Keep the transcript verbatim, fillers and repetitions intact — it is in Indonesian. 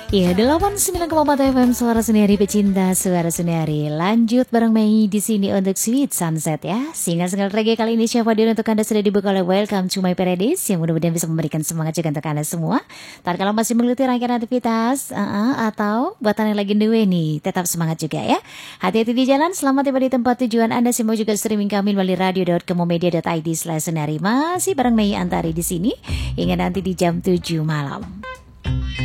Iya, delapan puluh sembilan koma empat F M Suara Seniari Pecinta Suara Seniari. Lanjut bareng Mei di sini untuk Sweet Sunset ya. Single-single reggae kali ini siapa dia untuk Anda sudah dibuka oleh Welcome to My Paradise yang mudah-mudahan bisa memberikan semangat juga untuk Anda semua. Tapi kalau masih mengikuti rangkaian aktivitas uh -uh, atau buat Anda yang lagi the way nih, tetap semangat juga ya. Hati-hati di jalan, selamat tiba di tempat tujuan Anda. Semua juga streaming kami melalui radio dot komomedia dot i d slash senari. Masih bareng Mei Antari di sini hingga nanti di jam tujuh malam.